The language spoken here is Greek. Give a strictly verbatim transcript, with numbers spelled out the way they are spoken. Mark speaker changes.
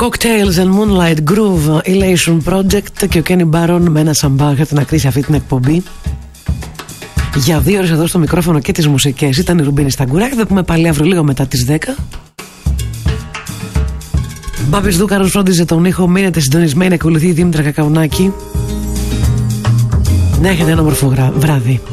Speaker 1: Cocktails and Moonlight Groove Elation Project και ο Kenny Barron με ένα σαμπά για να κρίσει αυτή την εκπομπή. Για δύο ώρες εδώ στο μικρόφωνο και τις μουσικές ήταν η Ρουμπίνη Σταγκουράκη. Θα πούμε πάλι αύριο λίγο μετά τις δέκα. Μπάμπης Δούκαρος φρόντιζε τον ήχο. Μείνετε συντονισμένοι, ακολουθεί η Δήμητρα Κακαουνάκη. Να έχετε ένα όμορφο βράδυ.